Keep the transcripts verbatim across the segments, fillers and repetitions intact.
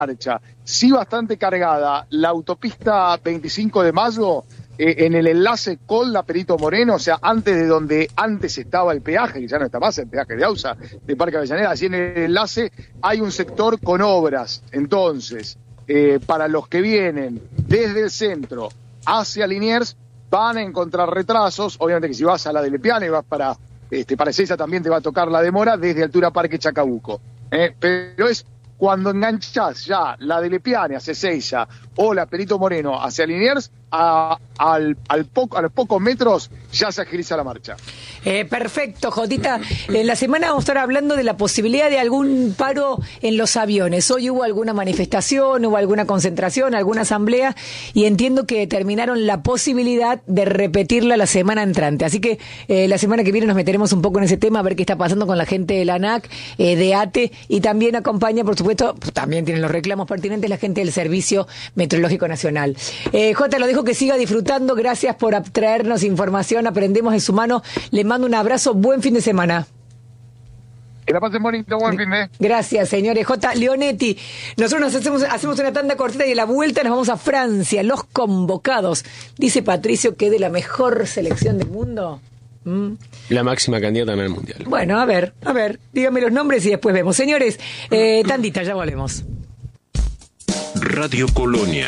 marcha, sí bastante cargada, la autopista veinticinco de mayo, eh, en el enlace con la Perito Moreno, o sea, antes de donde antes estaba el peaje, que ya no está más el peaje de AUSA, de Parque Avellaneda, allí en el enlace hay un sector con obras. Entonces, eh, para los que vienen desde el centro hacia Liniers, van a encontrar retrasos. Obviamente que si vas a la de Lepiane y vas para, este, para Ezeiza, también te va a tocar la demora desde altura Parque Chacabuco. Eh, pero es cuando enganchás ya la de Lepiane hacia Ezeiza o la Perito Moreno hacia Liniers, a, al, al poco, a los pocos metros ya se agiliza la marcha. Eh, perfecto, Jotita. En la semana vamos a estar hablando de la posibilidad de algún paro en los aviones. Hoy hubo alguna manifestación, hubo alguna concentración, alguna asamblea, y entiendo que determinaron la posibilidad de repetirla la semana entrante. Así que eh, la semana que viene nos meteremos un poco en ese tema, a ver qué está pasando con la gente de la ANAC, eh, de ATE, y también acompaña, por supuesto, también tienen los reclamos pertinentes la gente del Servicio Meteorológico Nacional. Eh, Jota, lo dejo que siga disfrutando. Gracias por traernos información. Aprendemos de su mano. Le mando un abrazo. Buen fin de semana. Que la pasen bonito. Buen fin de. Gracias, señores. J. Leonetti. Nosotros nos hacemos, hacemos una tanda cortita y a la vuelta nos vamos a Francia. Los convocados. Dice Patricio que de la mejor selección del mundo. ¿Mm? La máxima candidata en el mundial. Bueno, a ver, a ver. Dígame los nombres y después vemos. Señores, eh, tandita, ya volvemos. Radio Colonia.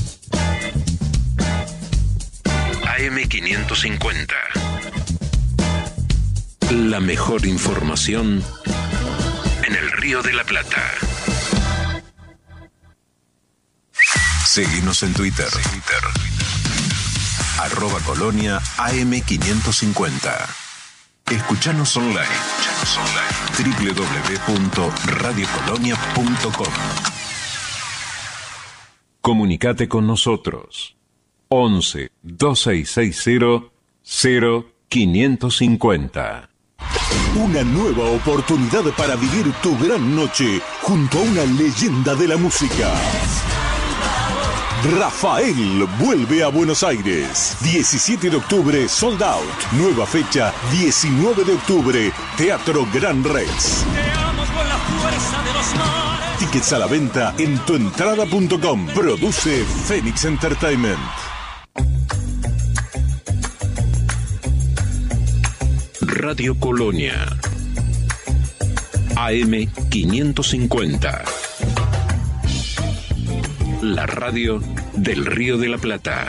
A M quinientos cincuenta. La mejor información en el Río de la Plata. Seguinos en Twitter. Twitter. Arroba Colonia A M quinientos cincuenta. Escuchanos online. Escuchanos online. doble u doble u doble u punto radio colonia punto com. Comunicate con nosotros. once, dos seis seis cero, cero quinientos cincuenta. Una nueva oportunidad para vivir tu gran noche junto a una leyenda de la música. Rafael vuelve a Buenos Aires. diecisiete de octubre, sold out. Nueva fecha, diecinueve de octubre, Teatro Gran Rex. Tickets a la venta en tuentrada punto com. Produce Phoenix Entertainment. Radio Colonia. A M quinientos cincuenta. La radio del Río de la Plata.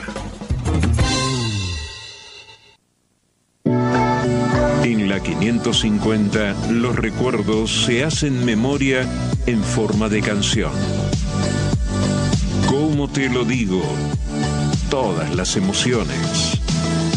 En la quinientos cincuenta, los recuerdos se hacen memoria en forma de canción. ¿Cómo te lo digo? Todas las emociones.